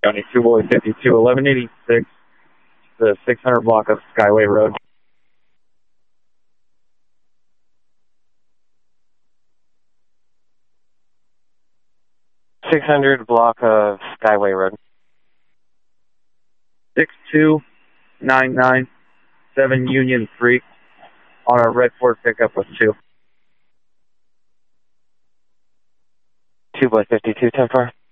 County 2 Boy 52, 1186, the 600 block of Skyway Road. .600 block of Skyway Road. 62997 Union Street on a red Ford pickup with 2. 2 Boy 52, 10-4.